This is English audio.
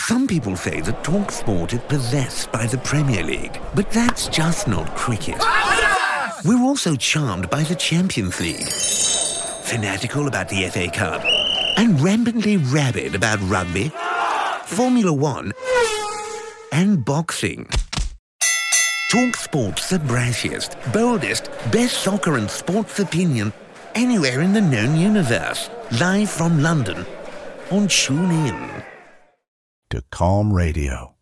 Some people say that TalkSport is possessed by the Premier League, but that's just not cricket. We're also charmed by the Champions League, fanatical about the FA Cup, and rampantly rabid about rugby, Formula One, and boxing. TalkSport's the brashiest, boldest, best soccer and sports opinion anywhere in the known universe. Live from London on TuneIn. To Calm Radio.